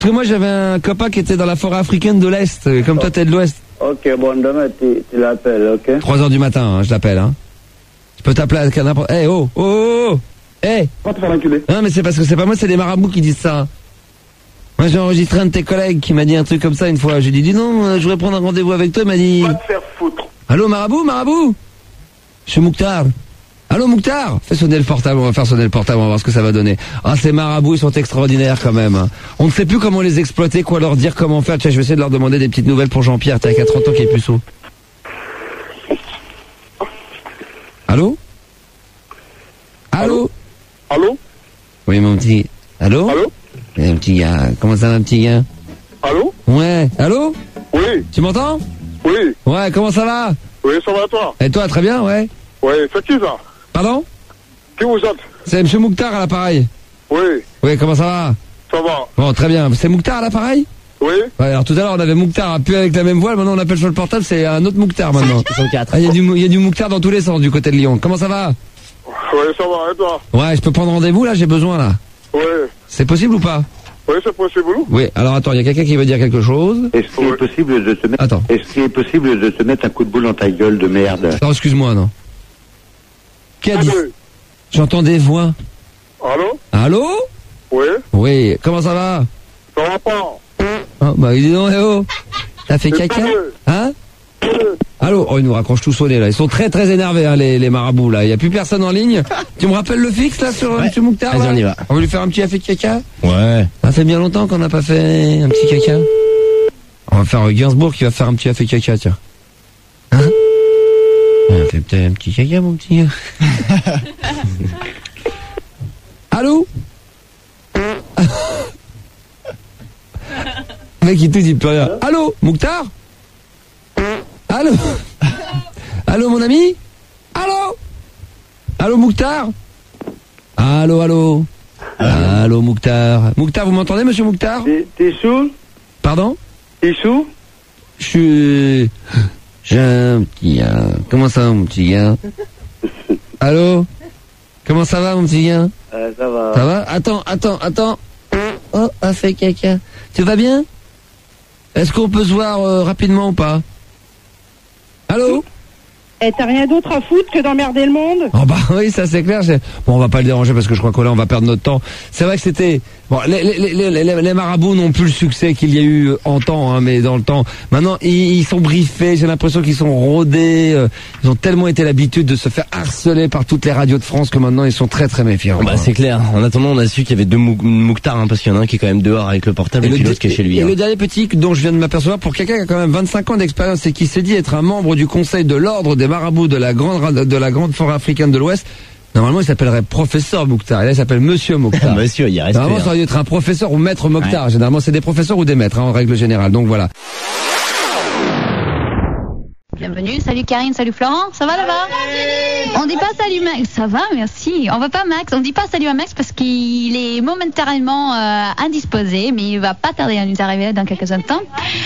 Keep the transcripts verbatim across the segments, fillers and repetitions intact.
que moi j'avais un copain qui était dans la forêt africaine de l'Est, comme toi t'es de l'Ouest. Ok, bon, demain tu, tu l'appelles, ok? trois heures du matin, hein, je l'appelle, hein. Je peux t'appeler à n'importe... Eh, hey, oh, oh, oh, oh. Eh hey. Pas te faire enculer. Non, mais c'est parce que c'est pas moi, c'est des marabouts qui disent ça. Moi, j'ai enregistré un de tes collègues qui m'a dit un truc comme ça une fois. J'ai dit, dis non, je voudrais prendre un rendez-vous avec toi. Il m'a dit... Va te faire foutre. Allô, marabout, marabout? Je suis Mouktar. Allô, Mouktar? Fais sonner le portable, on va faire sonner le portable, on va voir ce que ça va donner. Ah, ces marabouts, ils sont extraordinaires quand même. On ne sait plus comment les exploiter, quoi leur dire, comment faire. Tiens, je vais essayer de leur demander des petites nouvelles pour Jean-Pierre, t'as qu'à trente ans qui est puceau. Allô? Allô? Allô? Oui, mon petit... Allô? Allô? Eh, mon petit gars, comment ça va, petit gars? Allô? Ouais, allô? Oui. Tu m'entends? Oui. Ouais, comment ça va? Oui, ça va toi? Et toi, très bien, ouais? Oui, c'est qui ça? Pardon? Qui vous êtes? C'est M. Mouktar à l'appareil. Oui. Oui, comment ça va? Ça va. Bon, très bien. C'est Mouktar à l'appareil? Oui. Ouais, alors tout à l'heure, on avait Mouktar, plus avec la même voix, maintenant on appelle sur le portable, c'est un autre Mouktar maintenant. Ah, il y a du, il y a du Mouktar dans tous les sens du côté de Lyon. Comment ça va? Oui, ça va, et toi? Ouais, je peux prendre rendez-vous là, j'ai besoin là. Oui. C'est possible ou pas? Oui, c'est possible. Oui, alors attends, il y a quelqu'un qui veut dire quelque chose. Est-ce qu'il est possible de te mettre... Attends. Est-ce qu'il est possible de te mettre un coup de boule dans ta gueule de merde? Non, excuse-moi, non. Qui a dit? Oui. J'entends des voix. Allô? Allô? Oui. Oui, comment ça va? Ça va pas? Oh, bah dis donc, eh oh. T'as fait C'est caca? pas Hein? Allô? Oh, ils nous raccrochent tous au nez, là. Ils sont très, très énervés, hein, les, les marabouts, là. Il n'y a plus personne en ligne. Tu me rappelles le fixe, là, sur Ouais. M. Mouktar, là? Vas-y, on y va. On va lui faire un petit café de caca? Ouais. Ça fait bien longtemps qu'on n'a pas fait un petit caca. On va faire Gainsbourg qui va faire un petit café caca, tiens. Hein? On fait peut-être un petit caca, mon petit gars. Allô? Le mec, il tout dit plus rien. Allô? Mouktar? Allô? Allô, mon ami? Allô? Allô, Mouktar? Allô, allô? Allô, Mouktar? Mouktar, vous m'entendez, monsieur Mouktar? T'es sous? Pardon? T'es sous? Je suis... J'ai un petit gars. Comment ça va, mon petit gars? Allô? Comment ça va, mon petit gars? Euh, ça va. Ça va? Attends, attends, attends. Oh, a fait caca. Tu vas bien? Est-ce qu'on peut se voir euh, rapidement ou pas? Allô? Et t'as rien d'autre à foutre que d'emmerder le monde? Oh bah oui, ça c'est clair. j'ai- Bon, on va pas le déranger parce que je crois que là on va perdre notre temps. C'est vrai que c'était... Bon, les, les, les, les, les- les marabouts n'ont plus le succès qu'il y a eu en temps, hein, mais dans le temps. Maintenant, ils, ils sont briefés, j'ai l'impression qu'ils sont rodés. euh, ils ont tellement été l'habitude de se faire harceler par toutes les radios de France que maintenant ils sont très très méfiants. Bah c'est clair. En attendant, on a su qu'il y avait deux Mou- Mouktar, hein, parce qu'il y en a un qui est quand même dehors avec le portable et, puis l'autre qui est chez lui. et hein. le dernier petit dont je viens de m'apercevoir, pour quelqu'un qui a quand même vingt-cinq ans d'expérience et qui s'est dit être un membre du conseil de l'ordre des marabouts de la grande ra- de la grande forêt africaine de l'Ouest, normalement il s'appellerait professeur Mouktar. Et là il s'appelle Monsieur Mouktar. Monsieur, il y a respect. Normalement ça hein. aurait dû être un professeur ou maître Mokhtar. Ouais. Généralement c'est des professeurs ou des maîtres hein, en règle générale. Donc voilà. Bienvenue, salut Karine, salut Florent, ça va là-bas? On dit pas salut Max, ça va, merci. On va pas Max, on dit pas salut à Max parce qu'il est momentanément euh, indisposé, mais il va pas tarder à nous arriver dans quelques instants.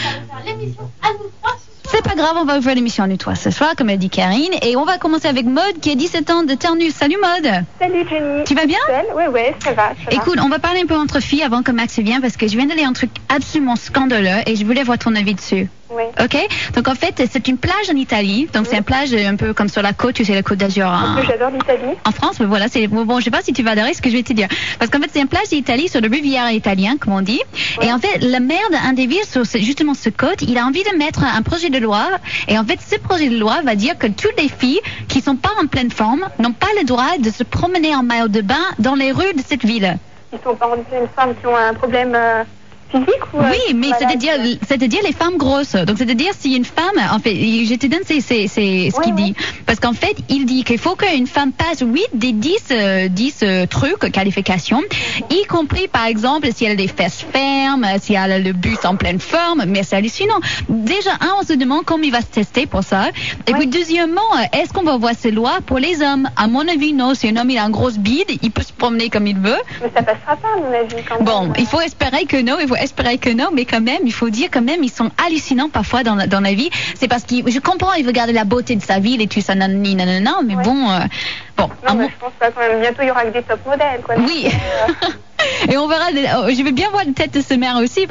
C'est pas grave, on va ouvrir l'émission à nous trois ce soir, comme a dit Karine, et on va commencer avec Maude qui a dix-sept ans de Ternus. Salut Maude. Salut Jenny. Tu vas bien? Oui, oui, ça va. Ça Écoute, on va parler un peu entre filles avant que Max vienne parce que je viens de lire un truc absolument scandaleux et je voulais avoir ton avis dessus. Oui. Ok, donc en fait c'est une plage en Italie, donc c'est une plage un peu comme sur la côte, tu sais la côte d'Azur. Hein. J'adore l'Italie. En France, mais voilà, c'est bon, bon, je sais pas si tu vas adorer ce que je vais te dire, parce qu'en fait c'est une plage d'Italie sur le rivière italien, comme on dit, Ouais. et en fait le maire d'un des villes sur ce- justement ce côte, il a envie de mettre un projet de loi, et en fait ce projet de loi va dire que toutes les filles qui sont pas en pleine forme n'ont pas le droit de se promener en maillot de bain dans les rues de cette ville. Ils sont pas en pleine forme, qui ont un problème euh, physique ou euh, Oui, mais malade? c'est-à-dire, c'est-à-dire les femmes grosses. Donc, c'est-à-dire si une femme, en fait, je te donne c'est, c'est, c'est ce Ouais, qu'il ouais. dit. Parce qu'en fait, il dit qu'il faut qu'une femme passe huit des dix, euh, dix euh, trucs, qualifications, y compris, par exemple, si elle a des fesses fermes, si elle a le buste en pleine forme, mais c'est hallucinant. Déjà, un, on se demande comment il va se tester pour ça. Et Ouais. puis, deuxièmement, euh, est-ce qu'on va voir ces lois pour les hommes? À mon avis, non. Si un homme, il a une grosse bide, il peut se promener comme il veut. Mais ça passera pas, à mon avis, quand Bon, même. il faut espérer que non, il faut espérer que non, mais quand même, il faut dire quand même, ils sont hallucinants parfois dans la, dans la vie. C'est parce que je comprends, il veut garder la beauté de sa ville et tout ça, nanani, nanana, mais Ouais. bon, euh, bon. à Non, mais mon- je pense pas quand même. Bientôt, il y aura que des top modèles, quoi. Oui. Donc, euh, Et on verra, je vais bien voir la tête de ce maire aussi.